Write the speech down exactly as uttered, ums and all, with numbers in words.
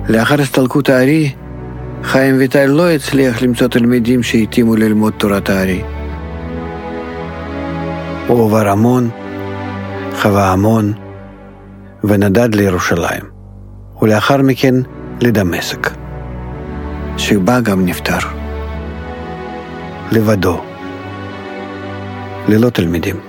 לאחר הסתלקות הארי, חיים ויטל לא הצליח למצוא תלמידים שהתאימו ללמוד תורת הארי. הוא עבר המון, חווה המון, ונדד לירושלים, ולאחר מכן לדמשק, שבה גם נפטר. לבדו, ללא תלמידים.